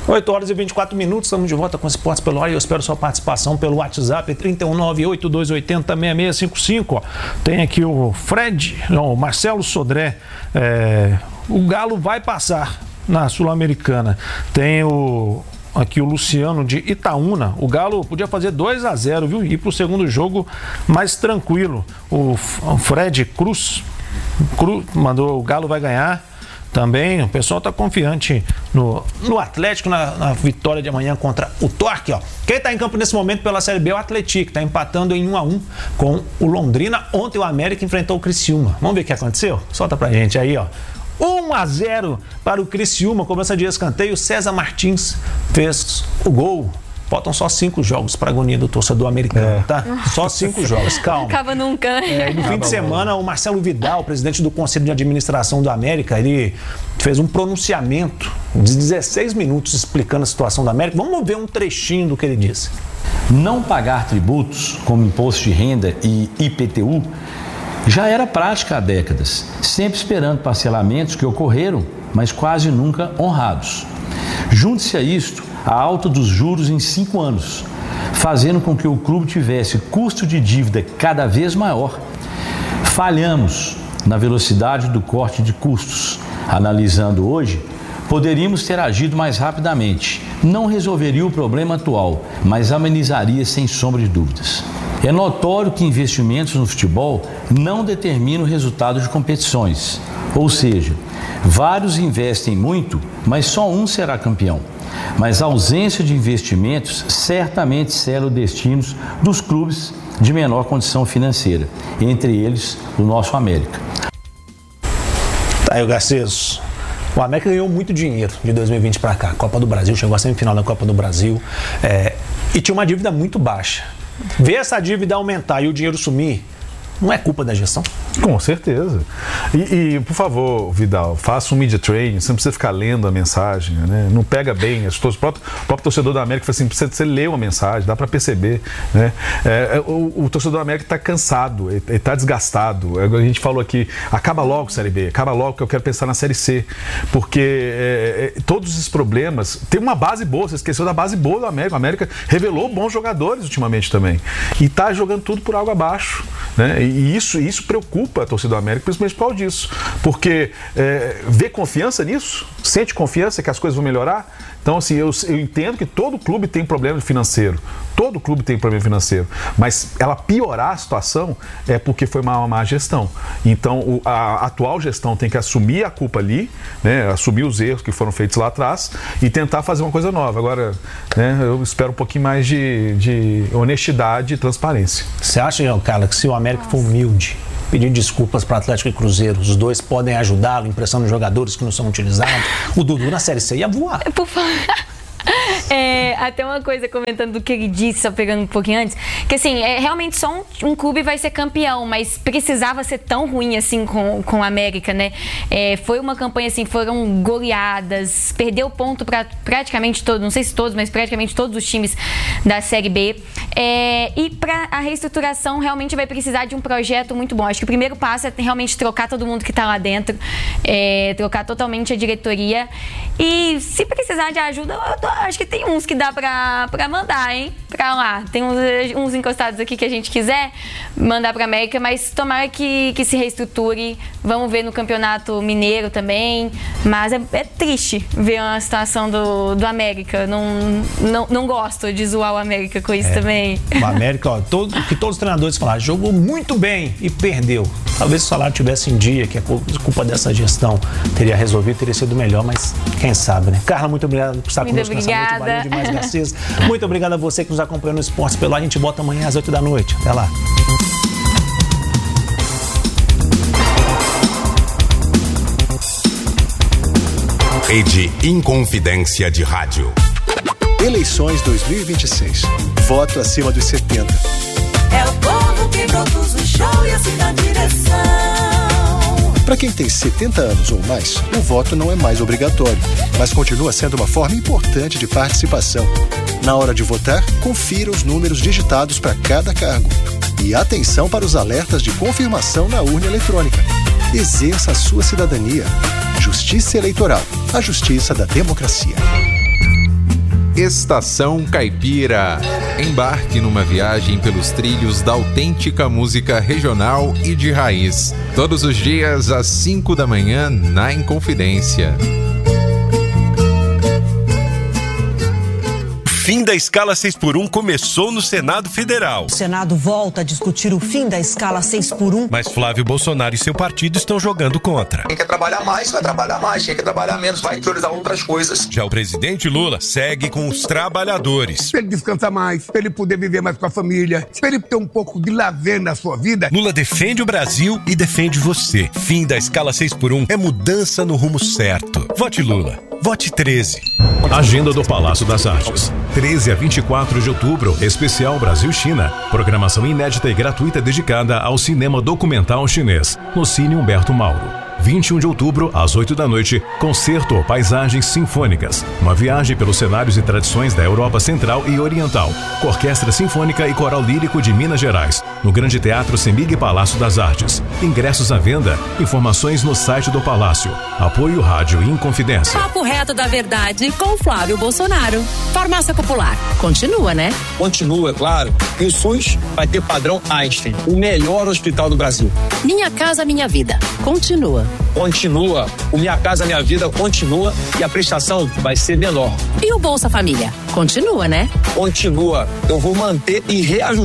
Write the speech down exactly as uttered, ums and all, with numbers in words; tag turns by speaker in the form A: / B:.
A: oito horas e vinte e quatro minutos, estamos de volta com Esportes pelo Ar e eu espero sua participação pelo WhatsApp trinta e um, nove oito dois oito zero, seis seis cinco cinco. Ó. Tem aqui o Fred, não, o Marcelo Sodré. É, o Galo vai passar na Sul-Americana. Tem o aqui o Luciano de Itaúna. O Galo podia fazer dois a zero, viu? E ir para o segundo jogo mais tranquilo. O Fred Cruz, Cruz mandou: o Galo vai ganhar. Também o pessoal está confiante no, no Atlético, na, na vitória de amanhã contra o Torque. Ó. Quem está em campo nesse momento pela Série B é o Atlético, está empatando em um a um com o Londrina. Ontem o América enfrentou o Criciúma. Vamos ver o que aconteceu? Solta pra gente aí, ó. um a zero para o Criciúma, começa de escanteio. César Martins fez o gol. Faltam só cinco jogos para a agonia do torcedor americano, é. tá? Só cinco jogos, calma.
B: Acaba nunca.
A: É, no fim de semana, o Marcelo Vidal, presidente do Conselho de Administração do América, ele fez um pronunciamento de dezesseis minutos explicando a situação do América. Vamos ver um trechinho do que ele disse.
C: Não pagar tributos, como imposto de renda e I P T U, já era prática há décadas, sempre esperando parcelamentos que ocorreram, mas quase nunca honrados. Junte-se a isto a alta dos juros em cinco anos, fazendo com que o clube tivesse custo de dívida cada vez maior. Falhamos na velocidade do corte de custos. Analisando hoje, poderíamos ter agido mais rapidamente. Não resolveria o problema atual, mas amenizaria sem sombra de dúvidas. É notório que investimentos no futebol não determinam o resultado de competições. Ou seja, vários investem muito, mas só um será campeão. Mas a ausência de investimentos certamente sela o destino dos clubes de menor condição financeira, entre eles o nosso América.
A: Tá aí o Garcês. O América ganhou muito dinheiro de dois mil e vinte para cá. Copa do Brasil, chegou à semifinal da Copa do Brasil é, e tinha uma dívida muito baixa. Ver essa dívida aumentar e o dinheiro sumir, não é culpa da gestão?
D: Com certeza. E, e, por favor, Vidal, faça um media training, você não precisa ficar lendo a mensagem, né? Não pega bem. As pessoas, o, próprio, o próprio torcedor da América fala assim, precisa você ler uma mensagem, dá para perceber. Né? É, o, o torcedor da América está cansado, ele está desgastado. A gente falou aqui, acaba logo a Série B, acaba logo que eu quero pensar na Série C. Porque é, é, todos esses problemas, tem uma base boa, você esqueceu da base boa do América. A América revelou bons jogadores ultimamente também. E está jogando tudo por água abaixo. Né? E isso, isso preocupa a torcida do América, principalmente por causa disso. Porque é, vê confiança nisso? Sente confiança que as coisas vão melhorar? Então, assim, eu, eu entendo que todo clube tem problema financeiro. Todo clube tem problema financeiro. Mas ela piorar a situação é porque foi uma má gestão. Então, o, a atual gestão tem que assumir a culpa ali, né, assumir os erros que foram feitos lá atrás e tentar fazer uma coisa nova. Agora, né, eu espero um pouquinho mais de, de honestidade e transparência.
A: Você acha, Carla, que se o América for humilde, pedir desculpas para Atlético e Cruzeiro, os dois podem ajudá-lo, impressando jogadores que não são utilizados, o Dudu na Série C ia voar.
B: Por favor. É, até uma coisa comentando do que ele disse, só pegando um pouquinho antes, que assim, é, realmente só um, um clube vai ser campeão, mas precisava ser tão ruim assim com, com a América, né? É, foi uma campanha assim, foram goleadas, perdeu ponto para praticamente todos, não sei se todos, mas praticamente todos os times da Série B. É, e para a reestruturação realmente vai precisar de um projeto muito bom. Acho que o primeiro passo é realmente trocar todo mundo que está lá dentro, é, trocar totalmente a diretoria. E se precisar de ajuda, eu tô, acho que tem uns que dá pra, pra mandar, hein? Pra lá. Tem uns, uns encostados aqui que a gente quiser mandar pra América, mas tomara que, que se reestruture. Vamos ver no Campeonato Mineiro também. Mas é, é triste ver a situação do, do América. Não, não, não gosto de zoar o América com isso é, também.
A: O América, ó, todo, que todos os treinadores falaram, jogou muito bem e perdeu. Talvez se o salário tivesse em dia, que a culpa dessa gestão teria resolvido, teria sido melhor, mas quem sabe, né? Carla, muito obrigado por estar
B: muito
A: conosco nessa noite. Valeu demais, Garcês. Muito obrigado a você que nos acompanhou no Esportes pelo Ar. A gente volta amanhã às oito da noite. Até lá.
E: Rede Inconfidência de Rádio.
F: Eleições dois mil e vinte e seis. Voto acima dos setenta.
G: É o povo que produz o show e assim na direção.
F: Para quem tem setenta anos ou mais, o voto não é mais obrigatório, mas continua sendo uma forma importante de participação. Na hora de votar, confira os números digitados para cada cargo. E atenção para os alertas de confirmação na urna eletrônica. Exerça a sua cidadania. Justiça Eleitoral, a justiça da democracia.
H: Estação Caipira. Embarque numa viagem pelos trilhos da autêntica música regional e de raiz. Todos os dias às cinco da manhã na Inconfidência.
I: Fim da escala seis por um começou no Senado Federal.
J: O Senado volta a discutir o fim da escala seis por um.
I: Mas Flávio Bolsonaro e seu partido estão jogando contra.
K: Quem quer trabalhar mais, vai trabalhar mais. Quem quer trabalhar menos, vai priorizar outras coisas.
I: Já o presidente Lula segue com os trabalhadores.
L: Pra ele descansar mais, pra ele poder viver mais com a família, pra ele ter um pouco de lazer na sua vida.
I: Lula defende o Brasil e defende você. Fim da escala seis por um é mudança no rumo certo. Vote Lula. Vote treze.
M: Agenda do Palácio das Artes. treze a vinte e quatro de outubro, especial Brasil-China. Programação inédita e gratuita dedicada ao cinema documental chinês, no Cine Humberto Mauro. vinte e um de outubro, às oito da noite, concerto Paisagens Sinfônicas. Uma viagem pelos cenários e tradições da Europa Central e Oriental. Com Orquestra Sinfônica e Coral Lírico de Minas Gerais. No Grande Teatro Semig Palácio das Artes. Ingressos à venda. Informações no site do Palácio. Apoio Rádio Inconfidência.
N: Papo reto da verdade com Flávio Bolsonaro. Farmácia Popular. Continua, né?
O: Continua, claro. E o SUS vai ter padrão Einstein. O melhor hospital do Brasil.
N: Minha Casa Minha Vida. Continua.
O: Continua. O Minha Casa Minha Vida continua e a prestação vai ser menor.
N: E o Bolsa Família? Continua, né?
O: Continua. Eu vou manter e reajustar